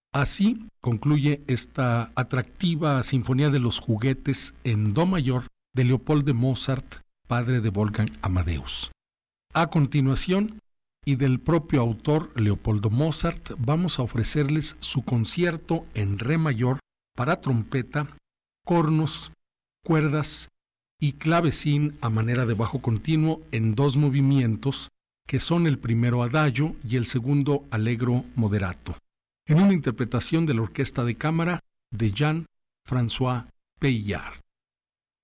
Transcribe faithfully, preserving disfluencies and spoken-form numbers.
Así concluye esta atractiva Sinfonía de los Juguetes en Do mayor de Leopold de Mozart, padre de Wolfgang Amadeus. A continuación, y del propio autor Leopoldo Mozart, vamos a ofrecerles su concierto en re mayor para trompeta, cornos, cuerdas y clavecín a manera de bajo continuo en dos movimientos, que son el primero adagio y el segundo allegro moderato, en una interpretación de la Orquesta de Cámara de Jean-François Peillard.